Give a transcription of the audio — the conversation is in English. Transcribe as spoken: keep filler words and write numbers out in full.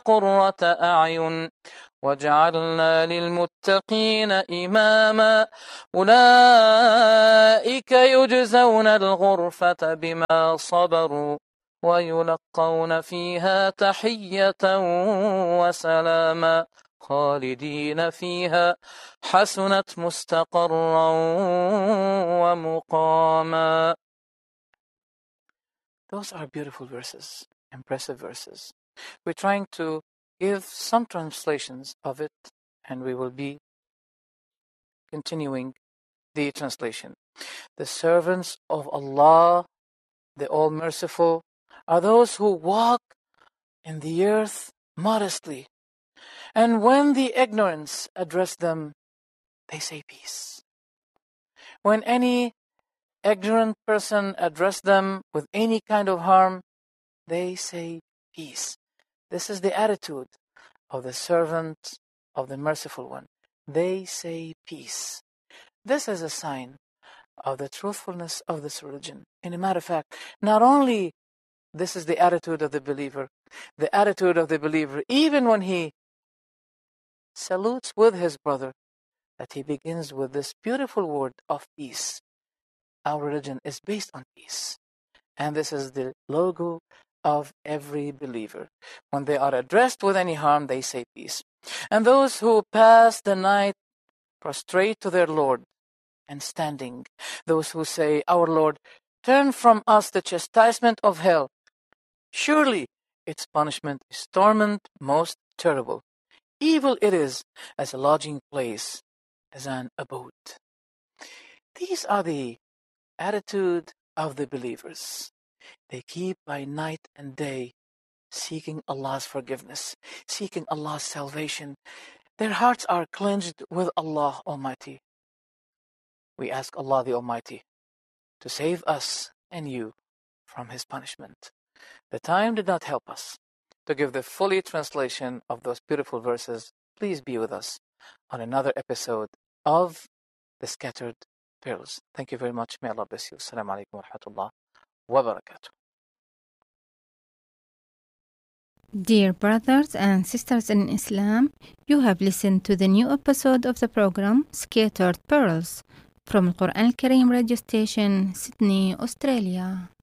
قرة أعين وجعلنا للمتقين إماما أولئك يجزون الغرفة بما صبروا ويلقون فيها تحية وسلاما خالدين فيها حسنت مستقرا ومقاما. Those are beautiful verses, impressive verses. We're trying to give some translations of it, and we will be continuing the translation. The servants of Allah, the All-Merciful, are those who walk in the earth modestly. And when the ignorance address them, they say peace. When any ignorant person address them with any kind of harm, they say peace. This is the attitude of the servant of the Merciful One. They say peace. This is a sign of the truthfulness of this religion. In a matter of fact, not only this is the attitude of the believer, the attitude of the believer, even when he salutes with his brother, that he begins with this beautiful word of peace. Our religion is based on peace. And this is the logo of every believer. When they are addressed with any harm, they say peace. And those who pass the night prostrate to their Lord and standing, those who say, Our Lord, turn from us the chastisement of hell. Surely its punishment is torment most terrible. Evil it is as a lodging place, as an abode. These are the attitude of the believers. They keep by night and day seeking Allah's forgiveness, seeking Allah's salvation. Their hearts are cleansed with Allah Almighty. We ask Allah the Almighty to save us and you from His punishment. The time did not help us to give the fully translation of those beautiful verses. Please be with us on another episode of The Scattered Pearls. Thank you very much. May Allah bless you. Assalamu alaikum wa rahmatullah wa barakatuh. Dear brothers and sisters in Islam, you have listened to the new episode of the program Scattered Pearls from Al Quran Al Kareem radio station, Sydney, Australia.